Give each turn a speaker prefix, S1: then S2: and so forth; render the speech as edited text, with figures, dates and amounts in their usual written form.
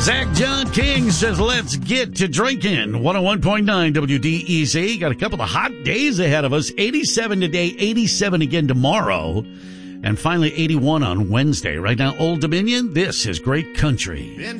S1: Zach John King says, let's get to drinking. 101.9 WDEZ. Got a couple of hot days ahead of us. 87 today, 87 again tomorrow, and finally 81 on Wednesday. Right now, Old Dominion, this is great country.